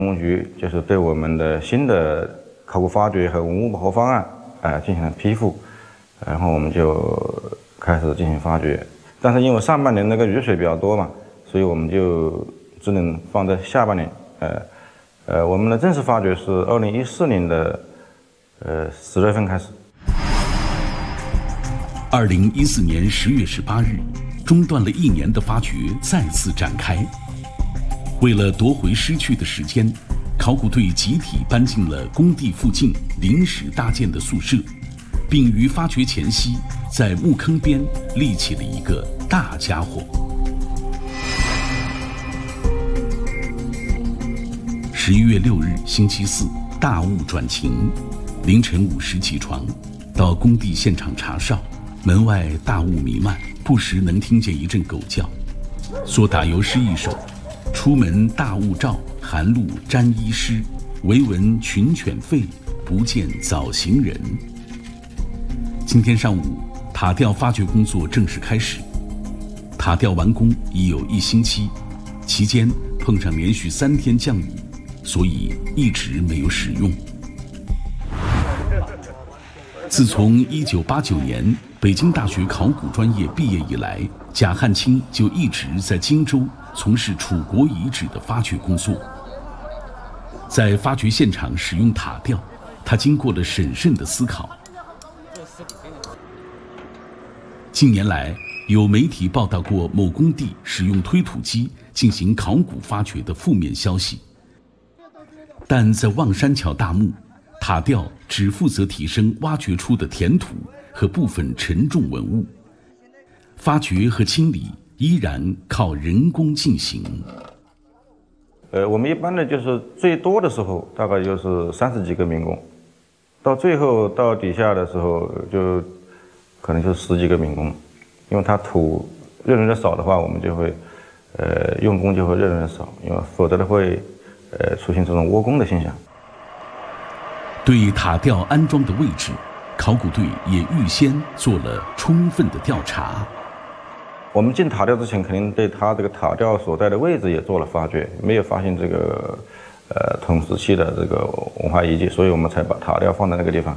工局就是对我们的新的考古发掘和文物保护方案进行了批复，然后我们就开始进行发掘。但是因为上半年那个雨水比较多嘛，所以我们就只能放在下半年。我们的正式发掘是2014年的10月份开始。 2014年10月18日，中断了1年的发掘再次展开。为了夺回失去的时间，考古队集体搬进了工地附近临时搭建的宿舍，并于发掘前夕在墓坑边立起了一个大家伙。11月6日星期四，大雾转晴，凌晨5时起床，到工地现场查哨。门外大雾弥漫，不时能听见一阵狗叫。说打油诗一首：出门大雾罩，寒露沾衣湿，唯闻群犬吠，不见早行人。今天上午，塔吊发掘工作正式开始。塔吊完工已有1星期，期间碰上连续3天降雨，所以一直没有使用。自从1989年北京大学考古专业毕业以来，贾汉卿就一直在荆州从事楚国遗址的发掘工作。在发掘现场使用塔吊，他经过了审慎的思考。近年来，有媒体报道过某工地使用推土机进行考古发掘的负面消息，但在望山桥大墓，塔吊只负责提升挖掘出的填土和部分沉重文物，发掘和清理依然靠人工进行。 我们一般的就是最多的时候大概就是30几个民工，到最后到底下的时候就可能就10几个民工，因为它土认人的少的话，我们就会用工就会认人的少，因为否则的会出现这种窝工的现象。 对塔吊安装的位置，考古队也预先做了充分的调查。 我们进塔吊之前，肯定对它这个塔吊所在的位置也做了发掘，没有发现这个同时期的这个文化遗迹，所以我们才把塔吊放在那个地方。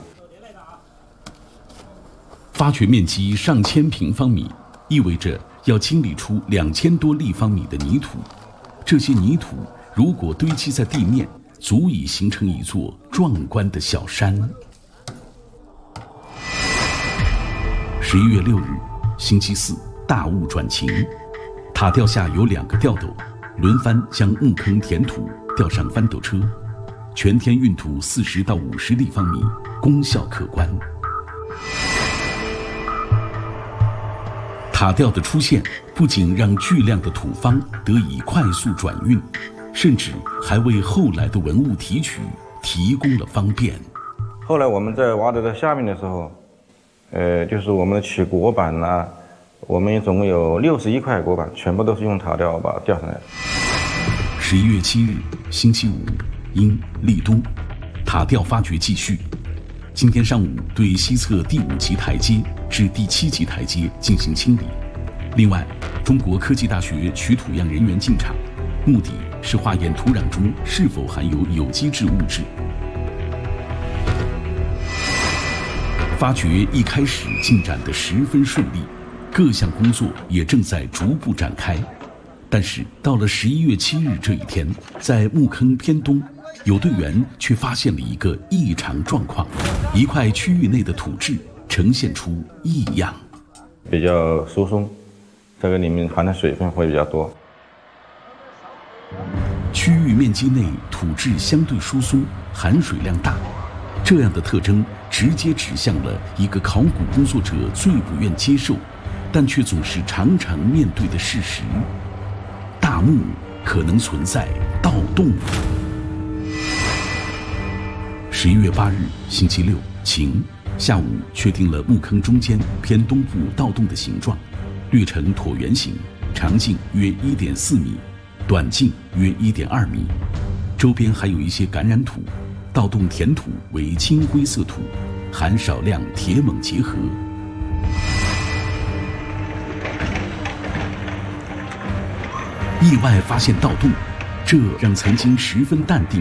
发掘面积上千平方米，意味着要清理出2000多立方米的泥土。这些泥土如果堆积在地面，足以形成一座壮观的小山。11月6日，星期四，大雾转晴，塔吊下有2个吊斗，轮番将墓坑填土，吊上翻斗车，全天运土40到50立方米，功效可观。塔吊的出现不仅让巨量的土方得以快速转运，甚至还为后来的文物提取提供了方便。 后来我们在挖掘到下面的时候，就是我们的取椁板啊，我们总共有61块椁板，全部都是用塔吊把它吊上来的。 11月7日，星期五，因立冬，塔吊发掘继续。今天上午对西侧第5级台阶至第7级台阶进行清理。另外，中国科技大学取土样人员进场，目的是化验土壤中是否含有有机质物质。发掘一开始进展得十分顺利，各项工作也正在逐步展开。但是到了11月7日这一天，在墓坑偏东，有队员却发现了一个异常状况，一块区域内的土质呈现出异样， 比较疏松，这个里面含的水分会比较多。 区域面积内土质相对疏松，含水量大，这样的特征直接指向了一个考古工作者最不愿接受，但却总是常常面对的事实：大墓可能存在盗洞。11月8日，星期六，晴，下午确定了墓坑中间偏东部盗洞的形状，略呈椭圆形，长径约1.4米，短径约1.2米，周边还有一些感染土，盗洞填土为青灰色土，含少量铁锰结合。意外发现盗洞，这让曾经十分淡定